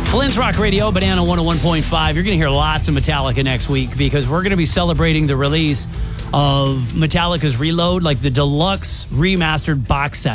Flint's Rock Radio, Banana 101.5. You're going to hear lots of Metallica next week because we're going to be celebrating the release of Metallica's Reload, like the deluxe remastered box set.